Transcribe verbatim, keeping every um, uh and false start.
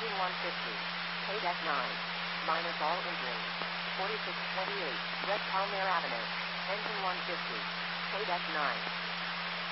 Engine one fifty. K nine. Minus all injuries. forty-six twenty-eight. West Palmer Avenue. Engine one fifty. K nine.